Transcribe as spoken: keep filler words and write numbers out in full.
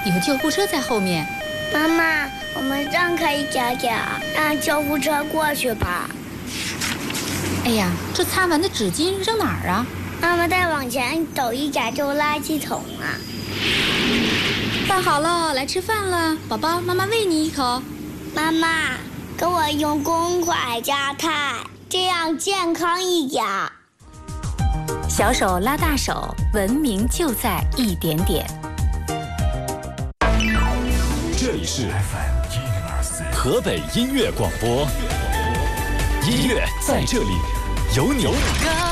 有救护车在后面。 妈妈，我们让开一点点，让救护车过去吧。 哎呀，这擦完的纸巾扔哪儿啊？ 妈妈再往前走一点就垃圾桶了。 饭好了，来吃饭了，宝宝，妈妈喂你一口。 妈妈，给我用公筷夹菜，这样健康一点。 小手拉大手，文明就在一点点。 这里是河北音乐广播，音乐在这里，有你。